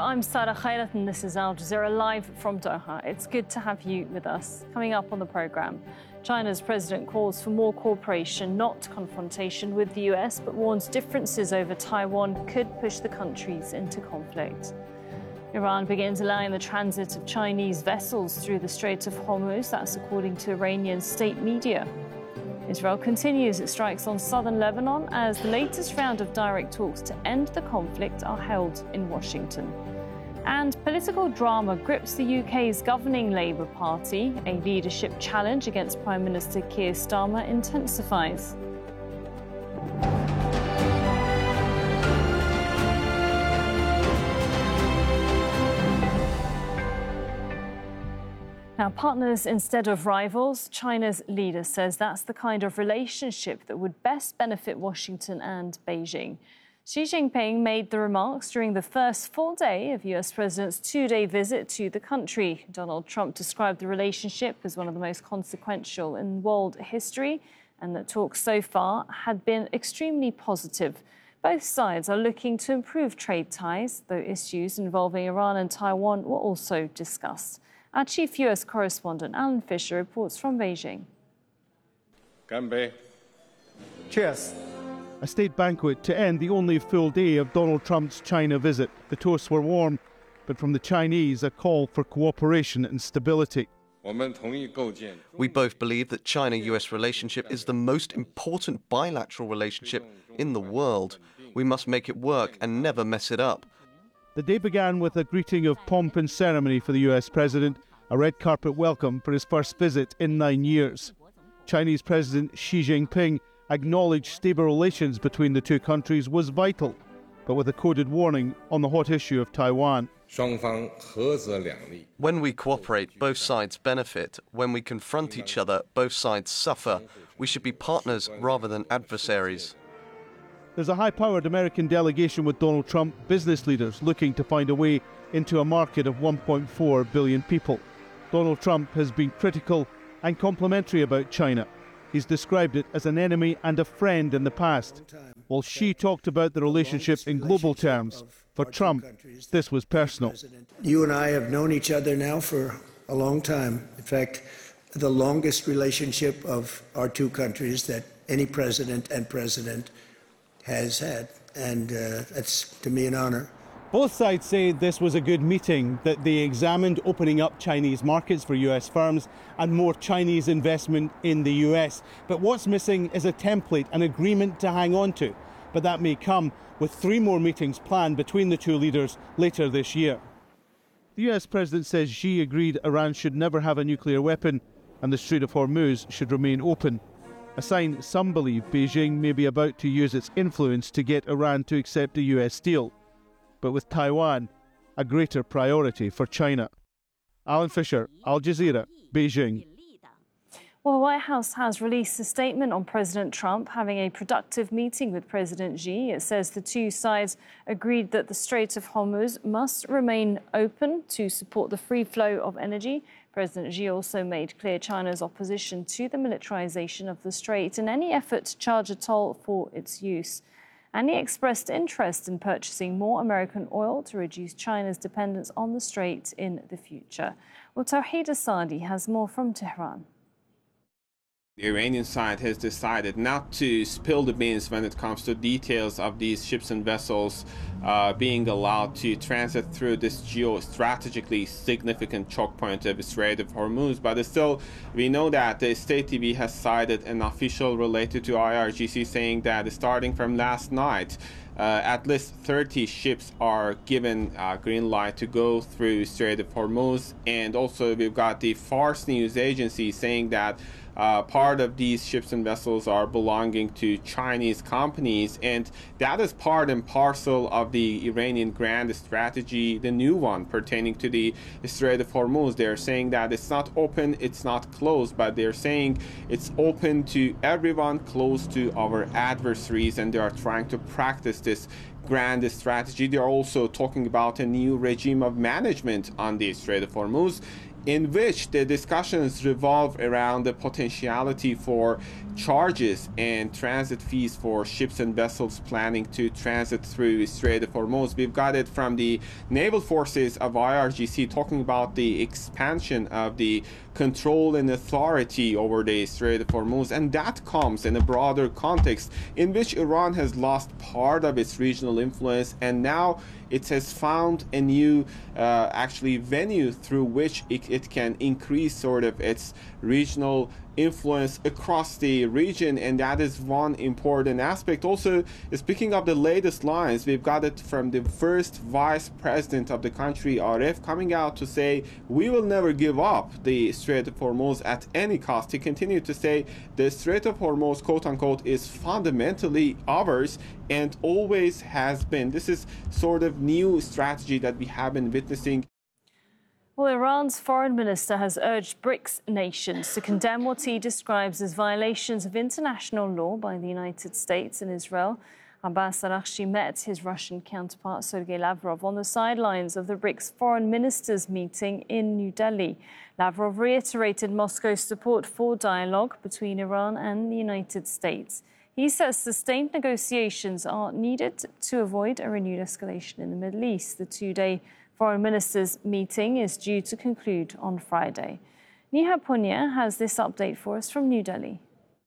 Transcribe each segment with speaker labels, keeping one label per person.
Speaker 1: I'm Sarah Khairat and this is Al Jazeera live from Doha. It's good to have you with us. Coming up on the programme, China's president calls for more cooperation, not confrontation with the US, but warns differences over Taiwan could push the countries into conflict. Iran begins allowing the transit of Chinese vessels through the Strait of Hormuz. That's according to Iranian state media. Israel continues its strikes on southern Lebanon as the latest round of direct talks to end the conflict are held in Washington. And political drama grips the UK's governing Labour Party. A leadership challenge against Prime Minister Keir Starmer intensifies. Now, partners instead of rivals, China's leader says that's the kind of relationship that would best benefit Washington and Beijing. Xi Jinping made the remarks during the first full day of US President's two-day visit to the country. Donald Trump described the relationship as one of the most consequential in world history, and that talks so far had been extremely positive. Both sides are looking to improve trade ties, though issues involving Iran and Taiwan were also discussed. Our chief US correspondent, Alan Fisher, reports from Beijing.
Speaker 2: Ganbei.
Speaker 3: Cheers. A state banquet to end the only full day of Donald Trump's China visit. The toasts were warm, but from the Chinese, a call for cooperation and stability.
Speaker 4: We both believe that China-US relationship is the most important bilateral relationship in the world. We must make it work and never mess it up.
Speaker 3: The day began with a greeting of pomp and ceremony for the US president, a red carpet welcome for his first visit in 9 years. Chinese President Xi Jinping acknowledged stable relations between the two countries was vital, but with a coded warning on the hot issue of Taiwan.
Speaker 4: When we cooperate, both sides benefit. When we confront each other, both sides suffer. We should be partners rather than adversaries.
Speaker 3: There's a high-powered American delegation with Donald Trump, business leaders looking to find a way into a market of 1.4 billion people. Donald Trump has been critical and complimentary about China. He's described it as an enemy and a friend in the past, while Xi talked about the relationship in global terms. For Trump, this was personal.
Speaker 5: You and I have known each other now for a long time. In fact, the longest relationship of our two countries that any president and president has had, and that's, to me, an honor.
Speaker 3: Both sides say this was a good meeting, that they examined opening up Chinese markets for US firms and more Chinese investment in the US. But what's missing is a template, an agreement to hang on to. But that may come with 3 more meetings planned between the two leaders later this year. The US president says Xi agreed Iran should never have a nuclear weapon and the Strait of Hormuz should remain open. A sign some believe Beijing may be about to use its influence to get Iran to accept a US deal. But with Taiwan, a greater priority for China. Alan Fisher, Al Jazeera, Beijing.
Speaker 1: Well, the White House has released a statement on President Trump having a productive meeting with President Xi. It says the two sides agreed that the Strait of Hormuz must remain open to support the free flow of energy. President Xi also made clear China's opposition to the militarization of the strait and any effort to charge a toll for its use. And he expressed interest in purchasing more American oil to reduce China's dependence on the strait in the future. Well, Tawheed Asadi has more from Tehran.
Speaker 2: The Iranian side has decided not to spill the beans when it comes to details of these ships and vessels being allowed to transit through this geostrategically significant choke point of the Strait of Hormuz. But still, we know that the state TV has cited an official related to IRGC saying that starting from last night, at least 30 ships are given green light to go through Strait of Hormuz. And also we've got the Fars news agency saying that part of these ships and vessels are belonging to Chinese companies, and that is part and parcel of the Iranian grand strategy, the new one pertaining to the Strait of Hormuz. They're saying that it's not open, it's not closed, but they're saying it's open to everyone, closed to our adversaries, and they are trying to practice this grand strategy. They are also talking about a new regime of management on the Strait of Hormuz, in which the discussions revolve around the potentiality for charges and transit fees for ships and vessels planning to transit through Strait of Hormuz. We've got it from the naval forces of IRGC talking about the expansion of the control and authority over the Strait of Hormuz, and that comes in a broader context in which Iran has lost part of its regional influence, and now it has found a new venue through which it can increase sort of its regional influence across the region, and that is one important aspect. Also, speaking of the latest lines, we've got it from the first vice president of the country, Arif, coming out to say, we will never give up the Strait of Hormuz at any cost. He continued to say the Strait of Hormuz, quote unquote, is fundamentally ours and always has been. This is sort of new strategy that we have been witnessing.
Speaker 1: Well, Iran's foreign minister has urged BRICS nations to condemn what he describes as violations of international law by the United States and Israel. Abbas Araghchi met his Russian counterpart Sergei Lavrov on the sidelines of the BRICS foreign ministers' meeting in New Delhi. Lavrov reiterated Moscow's support for dialogue between Iran and the United States. He says sustained negotiations are needed to avoid a renewed escalation in the Middle East. The two-day foreign ministers' meeting is due to conclude on Friday. Neha Punya has this update for us from New Delhi.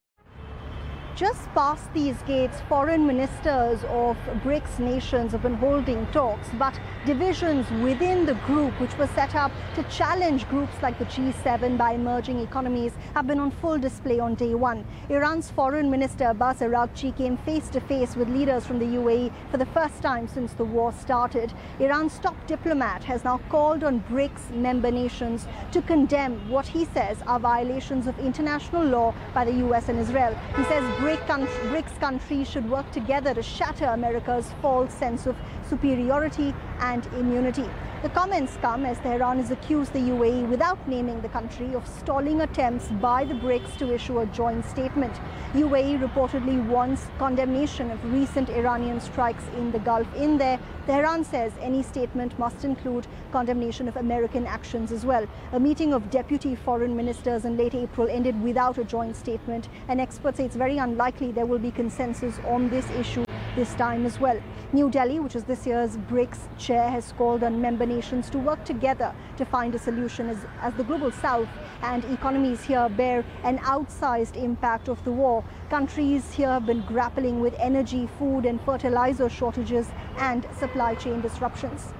Speaker 6: Just past these gates, foreign ministers of BRICS nations have been holding talks, but divisions within the group, which was set up to challenge groups like the G7 by emerging economies, have been on full display on day one. Iran's foreign minister Abbas Araghchi came face-to-face with leaders from the UAE for the first time since the war started. Iran's top diplomat has now called on BRICS member nations to condemn what he says are violations of international law by the US and Israel. He says BRICS countries should work together to shatter America's false sense of superiority and immunity. The comments come as Tehran has accused the UAE, without naming the country, of stalling attempts by the BRICS to issue a joint statement. UAE reportedly wants condemnation of recent Iranian strikes in the Gulf. In there, Tehran says any statement must include condemnation of American actions as well. A meeting of deputy foreign ministers in late April ended without a joint statement, and experts say it's very unlikely there will be consensus on this issue this time as well. New Delhi, which is this year's BRICS chair, has called on member nations to work together to find a solution as the global south and economies here bear an outsized impact of the war. Countries here have been grappling with energy, food and fertilizer shortages and supply chain disruptions.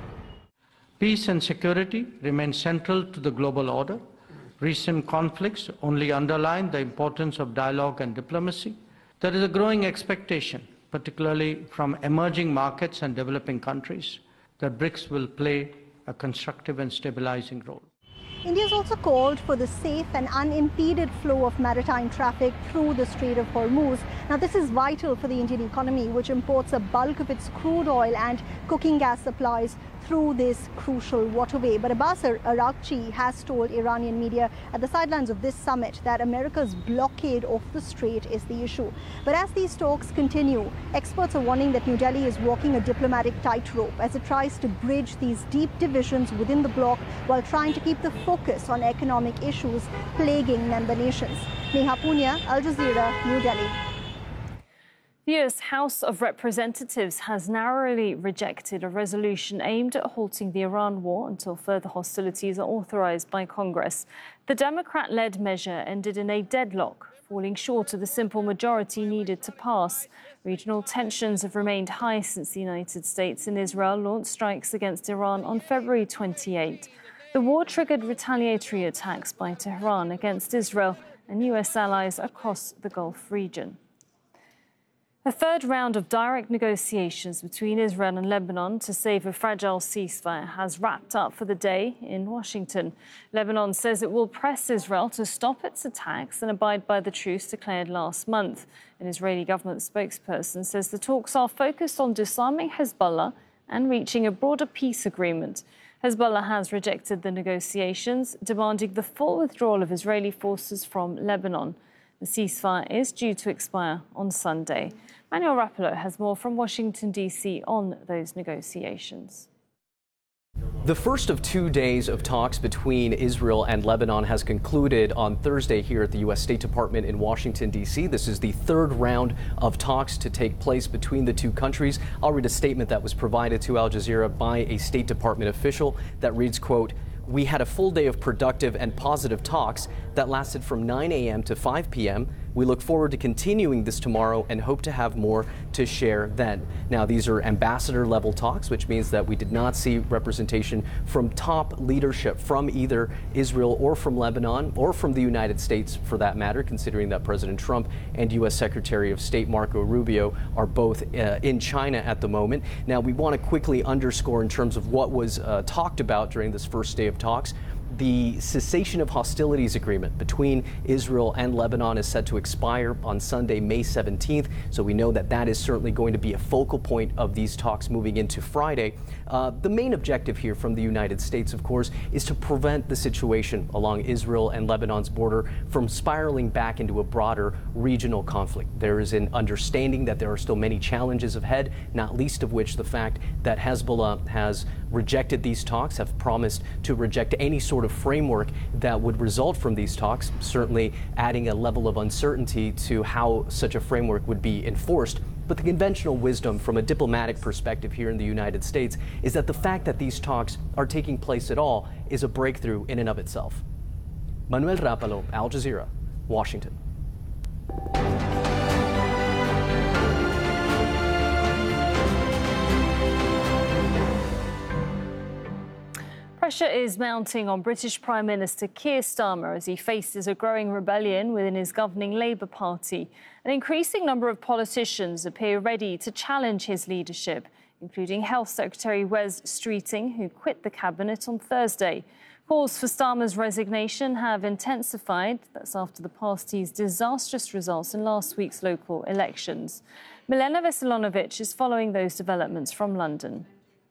Speaker 7: Peace and security remain central to the global order. Recent conflicts only underline the importance of dialogue and diplomacy. There is a growing expectation, particularly from emerging markets and developing countries, that BRICS will play a constructive and stabilizing role.
Speaker 6: India has also called for the safe and unimpeded flow of maritime traffic through the Strait of Hormuz. Now, this is vital for the Indian economy, which imports a bulk of its crude oil and cooking gas supplies through this crucial waterway. But Abbas Araghchi has told Iranian media at the sidelines of this summit that America's blockade of the strait is the issue. But as these talks continue, experts are warning that New Delhi is walking a diplomatic tightrope as it tries to bridge these deep divisions within the bloc while trying to keep the focus on economic issues plaguing member nations. Neha Punya, Al Jazeera, New Delhi.
Speaker 1: The US House of Representatives has narrowly rejected a resolution aimed at halting the Iran war until further hostilities are authorized by Congress. The Democrat-led measure ended in a deadlock, falling short of the simple majority needed to pass. Regional tensions have remained high since the United States and Israel launched strikes against Iran on February 28. The war triggered retaliatory attacks by Tehran against Israel and US allies across the Gulf region. A third round of direct negotiations between Israel and Lebanon to save a fragile ceasefire has wrapped up for the day in Washington. Lebanon says it will press Israel to stop its attacks and abide by the truce declared last month. An Israeli government spokesperson says the talks are focused on disarming Hezbollah and reaching a broader peace agreement. Hezbollah has rejected the negotiations, demanding the full withdrawal of Israeli forces from Lebanon. The ceasefire is due to expire on Sunday. Manuel Rapallo has more from Washington, D.C. on those negotiations.
Speaker 8: The first of 2 days of talks between Israel and Lebanon has concluded on Thursday here at the U.S. State Department in Washington, D.C. This is the third round of talks to take place between the two countries. I'll read a statement that was provided to Al Jazeera by a State Department official that reads, quote, "We had a full day of productive and positive talks that lasted from 9 a.m. to 5 p.m. We look forward to continuing this tomorrow and hope to have more to share then." Now, these are ambassador level talks, which means that we did not see representation from top leadership from either Israel or from Lebanon or from the United States, for that matter, considering that President Trump and U.S. Secretary of State Marco Rubio are both in China at the moment. Now, we want to quickly underscore in terms of what was talked about during this first day of talks. The cessation of hostilities agreement between Israel and Lebanon is set to expire on Sunday, May 17th. So we know that that is certainly going to be a focal point of these talks moving into Friday. The main objective here from the United States, of course, is to prevent the situation along Israel and Lebanon's border from spiraling back into a broader regional conflict. There is an understanding that there are still many challenges ahead, not least of which the fact that Hezbollah has rejected these talks, have promised to reject any sort of framework that would result from these talks, certainly adding a level of uncertainty to how such a framework would be enforced. But the conventional wisdom from a diplomatic perspective here in the United States is that the fact that these talks are taking place at all is a breakthrough in and of itself. Manuel Rapalo, Al Jazeera, Washington.
Speaker 1: Pressure is mounting on British Prime Minister Keir Starmer as he faces a growing rebellion within his governing Labour Party. An increasing number of politicians appear ready to challenge his leadership, including Health Secretary Wes Streeting, who quit the cabinet on Thursday. Calls for Starmer's resignation have intensified. That's after the party's disastrous results in last week's local elections. Milena Veselonovic is following those developments from London.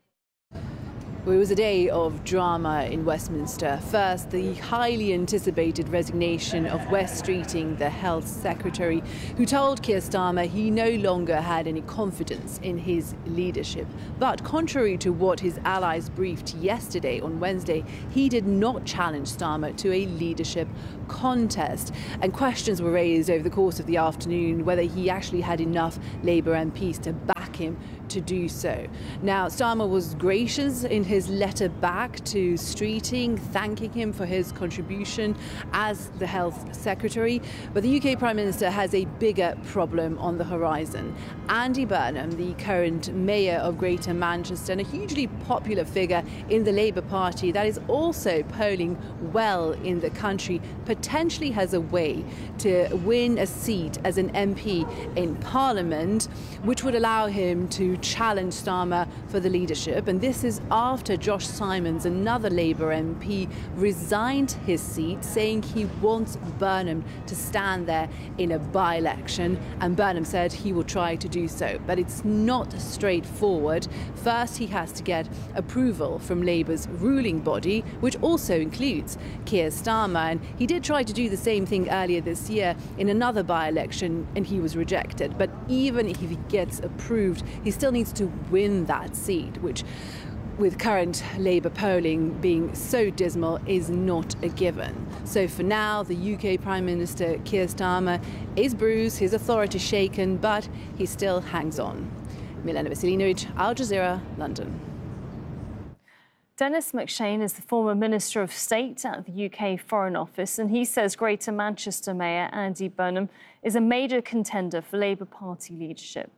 Speaker 9: Well, it was a day of drama in Westminster. First, the highly anticipated resignation of Wes Streeting, the Health Secretary, who told Keir Starmer he no longer had any confidence in his leadership. But contrary to what his allies briefed yesterday on Wednesday, he did not challenge Starmer to a leadership contest. And questions were raised over the course of the afternoon whether he actually had enough Labour MPs to back him to do so. Now, Starmer was gracious in his letter back to Streeting, thanking him for his contribution as the Health Secretary. But the UK Prime Minister has a bigger problem on the horizon. Andy Burnham, the current Mayor of Greater Manchester and a hugely popular figure in the Labour Party that is also polling well in the country, potentially has a way to win a seat as an MP in Parliament, which would allow him to challenge Starmer for the leadership. And this is after Josh Simons, another Labour MP, resigned his seat, saying he wants Burnham to stand there in a by-election. And Burnham said he will try to do so. But it's not straightforward. First, he has to get approval from Labour's ruling body, which also includes Keir Starmer. And he did try to do the same thing earlier this year in another by-election, and he was rejected. But even if he gets approved, he still needs to win that seat, which, with current Labour polling being so dismal, is not a given. So for now, the UK Prime Minister Keir Starmer is bruised, his authority shaken, but he still hangs on. Milena Veselinovic, Al Jazeera, London.
Speaker 1: Dennis McShane is the former Minister of State at the UK Foreign Office, and he says Greater Manchester Mayor Andy Burnham is a major contender for Labour Party leadership.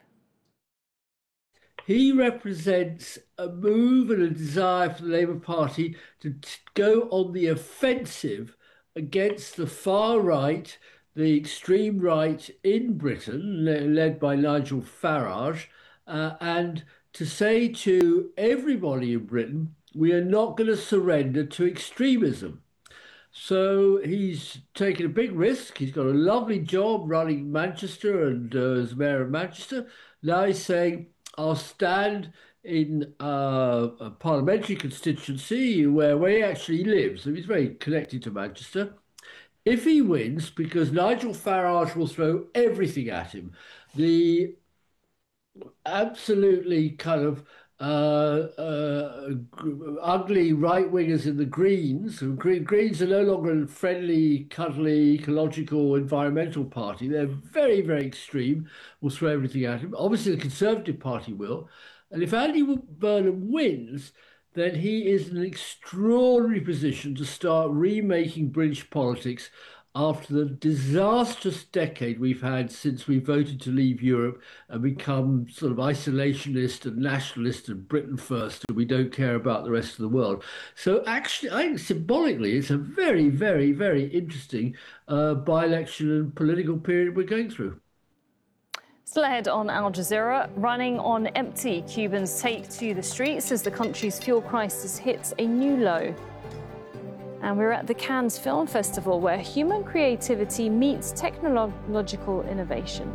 Speaker 10: He represents a move and a desire for the Labour Party to go on the offensive against the far right, the extreme right in Britain, led by Nigel Farage, and to say to everybody in Britain, we are not going to surrender to extremism. So he's taken a big risk. He's got a lovely job running Manchester and as Mayor of Manchester. Now he's saying, I'll stand in a parliamentary constituency where he actually lives. So he's very connected to Manchester. If he wins, because Nigel Farage will throw everything at him, the absolutely kind of ugly right-wingers in the Greens. Greens are no longer a friendly, cuddly, ecological, environmental party. They're very, very extreme. We'll throw everything at him. Obviously, the Conservative Party will. And if Andy Burnham wins, then he is in an extraordinary position to start remaking British politics after the disastrous decade we've had since we voted to leave Europe and become sort of isolationist and nationalist and Britain first, and we don't care about the rest of the world. So actually, I think symbolically, it's a very, very, very interesting by-election and political period we're going through.
Speaker 1: Still ahead on Al Jazeera, running on empty, Cubans take to the streets as the country's fuel crisis hits a new low. And we're at the Cannes Film Festival, where human creativity meets technological innovation.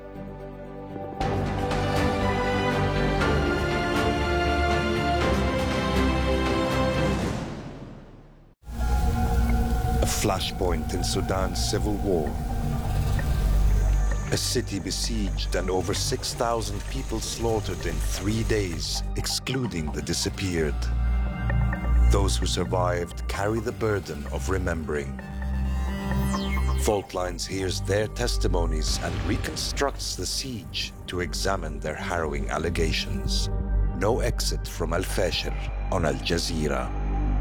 Speaker 11: A flashpoint in Sudan's civil war. A city besieged and over 6,000 people slaughtered in 3 days, excluding the disappeared. Those who survived carry the burden of remembering. Fault Lines hears their testimonies and reconstructs the siege to examine their harrowing allegations. No exit from Al-Fashir on Al Jazeera.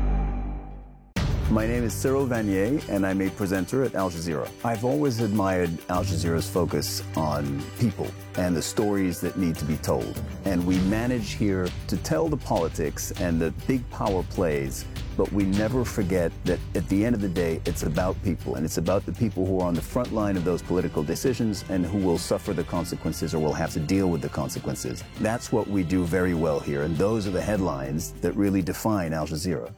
Speaker 12: My name is Cyril Vanier, and I'm a presenter at Al Jazeera. I've always admired Al Jazeera's focus on people and the stories that need to be told. And we manage here to tell the politics and the big power plays, but we never forget that at the end of the day, it's about people, and it's about the people who are on the front line of those political decisions and who will suffer the consequences or will have to deal with the consequences. That's what we do very well here, and those are the headlines that really define Al Jazeera.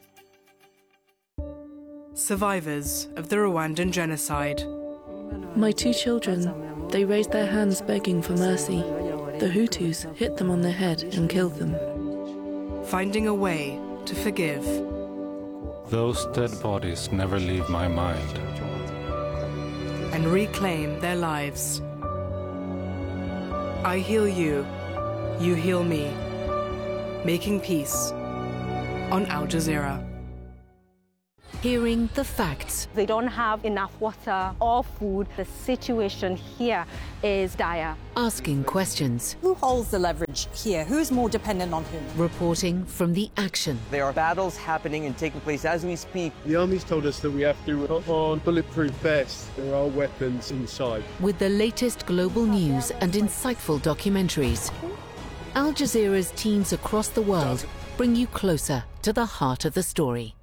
Speaker 13: Survivors of the Rwandan genocide.
Speaker 14: My 2 children, they raised their hands begging for mercy. The Hutus hit them on the head and killed them.
Speaker 13: Finding a way to forgive.
Speaker 15: Those dead bodies never leave my mind.
Speaker 13: And reclaim their lives. I heal you, you heal me. Making peace on Al Jazeera.
Speaker 16: Hearing the facts.
Speaker 17: They don't have enough water or food. The situation here is dire.
Speaker 16: Asking questions.
Speaker 18: Who holds the leverage here? Who's more dependent on whom?
Speaker 16: Reporting from the action.
Speaker 19: There are battles happening and taking place as we speak.
Speaker 20: The army's told us that we have to put on bulletproof vests. There are weapons inside.
Speaker 16: With the latest global news and insightful documentaries, Al Jazeera's teams across the world bring you closer to the heart of the story.